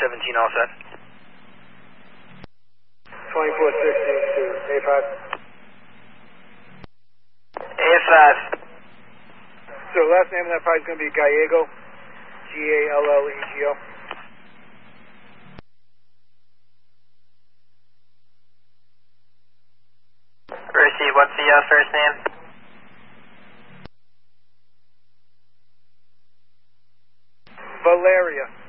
17 all set. 2416 to A5. AF5. So last name of that pilot is going to be Gallego, Gallego. Receive, what's the first name? Valeria.